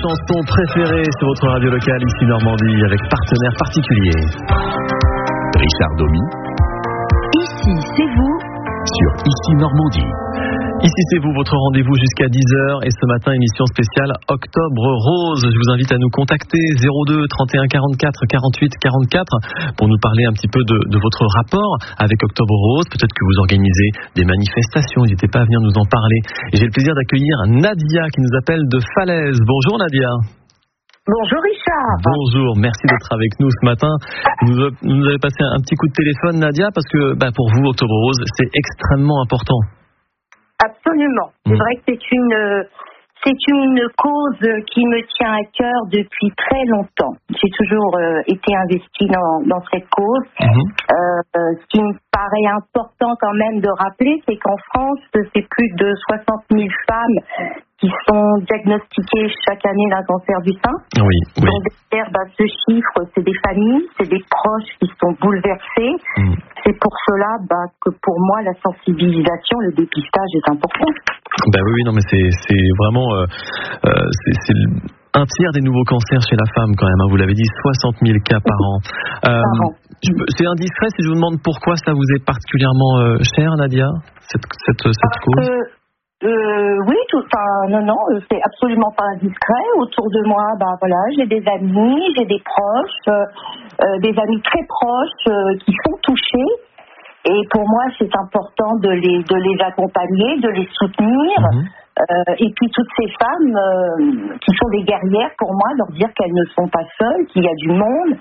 chansons préférées sur votre radio locale ici Normandie avec partenaire particulier. Richard Domy. Ici, c'est vous. Sur Ici Normandie. Ici c'est vous, votre rendez-vous jusqu'à 10h et ce matin émission spéciale Octobre Rose. Je vous invite à nous contacter 02 31 44 48 44 pour nous parler un petit peu de votre rapport avec Octobre Rose. Peut-être que vous organisez des manifestations, n'hésitez pas à venir nous en parler. Et j'ai le plaisir d'accueillir Nadia qui nous appelle de Falaise. Bonjour Nadia. Bonjour Richard. Bonjour, merci d'être avec nous ce matin. Vous avez passé un petit coup de téléphone Nadia parce que pour vous Octobre Rose c'est extrêmement important. Absolument. C'est vrai que c'est une cause qui me tient à cœur depuis très longtemps. J'ai toujours été investie dans cette cause. Ce qui me paraît important quand même de rappeler, c'est qu'en France, c'est plus de 60 000 femmes qui sont diagnostiquées chaque année d'un cancer du sein. Oui. Donc derrière ce chiffre, c'est des familles, c'est des proches qui sont bouleversés. C'est pour cela que pour moi, la sensibilisation, le dépistage est important. Oui, non, mais c'est vraiment c'est un tiers des nouveaux cancers chez la femme quand même. Vous l'avez dit, 60 000 cas par an. C'est indiscret si je vous demande pourquoi ça vous est particulièrement cher, Nadia, cette cause. Oui, non, c'est absolument pas indiscret. Autour de moi, j'ai des amis, j'ai des proches, des amis très proches qui sont touchés. Et pour moi, c'est important de les accompagner, de les soutenir. Et puis toutes ces femmes qui sont des guerrières, pour moi, leur dire qu'elles ne sont pas seules, qu'il y a du monde,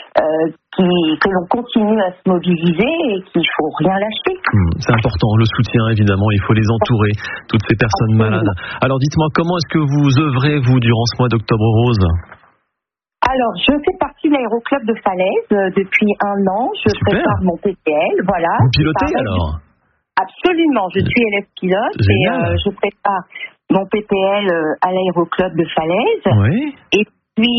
que l'on continue à se mobiliser et qu'il faut rien lâcher. C'est important, le soutien évidemment, il faut les entourer, toutes ces personnes malades. Alors dites-moi, comment est-ce que vous œuvrez, vous, durant ce mois d'Octobre Rose ? Alors, je fais partie de l'aéroclub de Falaise depuis 1 an. Je prépare mon PPL, voilà. Vous pilotez alors ? Absolument, je suis élève pilote. Génial. Et je prépare mon PPL à l'aéroclub de Falaise. Oui. Et puis,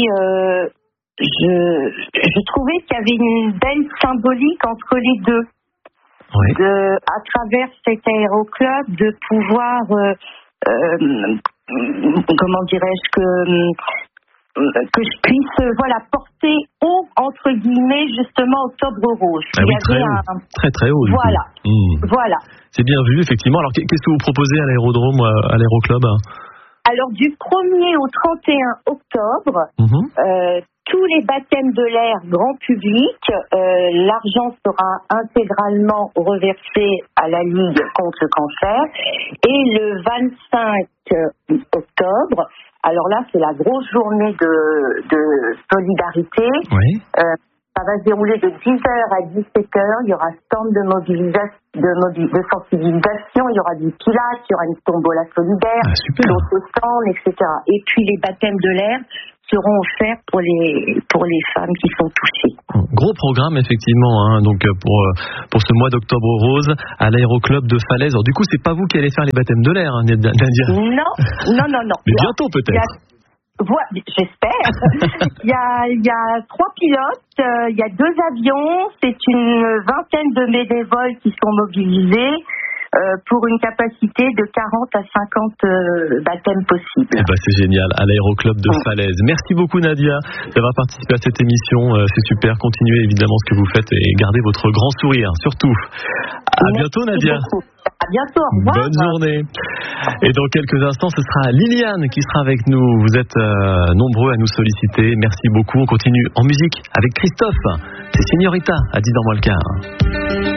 je trouvais qu'il y avait une belle symbolique entre les deux. Oui. À travers cet aéroclub, de pouvoir, comment dirais-je, que je puisse porter haut, entre guillemets, justement Octobre Rose. Très haut. Voilà. C'est bien vu, effectivement. Alors, qu'est-ce que vous proposez à l'aérodrome, à l'aéroclub ? Alors, du 1er au 31 octobre, tous les baptêmes de l'air grand public, l'argent sera intégralement reversé à la Ligue contre le cancer. Et le 25 octobre, alors là, c'est la grosse journée de solidarité. Oui. Ça va se dérouler de 10h à 17h. Il y aura stand de sensibilisation. Il y aura du pilates, il y aura une tombola solidaire, d'autres stands, etc. Et puis les baptêmes de l'air seront offerts pour les femmes qui sont touchées. Gros programme effectivement, donc pour ce mois d'Octobre Rose à l'aéroclub de Falaise. Alors du coup, c'est pas vous qui allez faire les baptêmes de l'air, Nadia. Non. Mais bientôt peut-être. J'espère. Il y a 3 pilotes, il y a 2 avions, c'est une vingtaine de bénévoles qui sont mobilisés pour une capacité de 40 à 50 baptêmes possibles. C'est génial, à l'aéroclub de Falaise. Merci beaucoup Nadia d'avoir participé à cette émission, c'est super. Continuez évidemment ce que vous faites et gardez votre grand sourire, surtout. À bientôt Nadia. Beaucoup. À bientôt, au revoir. Bonne journée. Et dans quelques instants, ce sera Liliane qui sera avec nous. Vous êtes nombreux à nous solliciter. Merci beaucoup. On continue en musique avec Christophe. C'est Signorita à 10h moins le quart.